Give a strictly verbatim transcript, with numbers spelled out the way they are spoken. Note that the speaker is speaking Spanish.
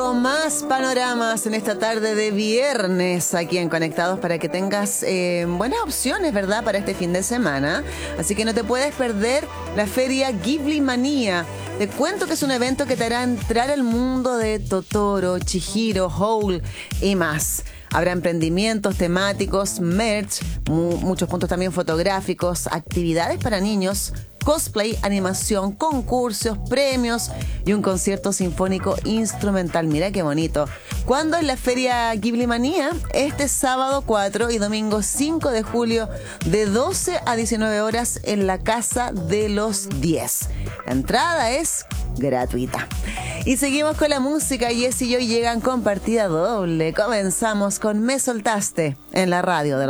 Tengo más panoramas en esta tarde de viernes aquí en Conectados para que tengas eh, buenas opciones, ¿verdad?, para este fin de semana. Así que no te puedes perder la feria Ghibli Manía. Te cuento que es un evento que te hará entrar al mundo de Totoro, Chihiro, Howl y más. Habrá emprendimientos temáticos, merch, mu- muchos puntos también fotográficos, actividades para niños, cosplay, animación, concursos, premios y un concierto sinfónico instrumental. Mira qué bonito. ¿Cuándo es la Feria Ghibli Manía? Este sábado cuatro y domingo cinco de julio de doce a diecinueve horas en la Casa de los diez. La entrada es gratuita. Y seguimos con la música. Jess y yo llegan con partida doble. Comenzamos con Me Soltaste en la radio de los